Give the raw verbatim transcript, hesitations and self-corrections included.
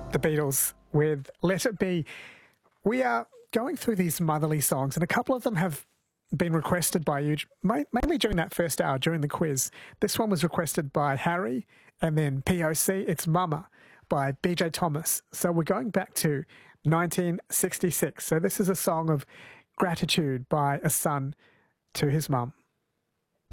The Beatles with Let It Be. We are going through these motherly songs, and a couple of them have been requested by you, mainly during that first hour, during the quiz. This one was requested by Harry, and then P O C, It's Mama by B J Thomas. So we're going back to nineteen sixty-six. So this is a song of gratitude by a son to his mum.